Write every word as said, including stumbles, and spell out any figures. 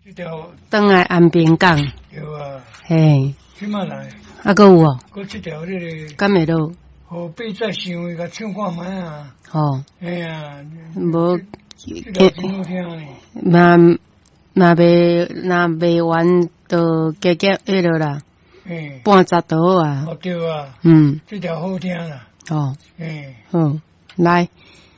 这条转来安平港。 对啊。 嘿。 即马来。 啊，搁有哦。 搁这条这个。 敢会落？ 后背再想伊甲唱看卖啊。 哦。 哎呀。 无。 这条真好听呢。 那那袂那袂完就加加迄落啦。嗯。半十刀啊。 哦，对啊。 嗯。 这条好听啦。 哦。 嗯。 好，来。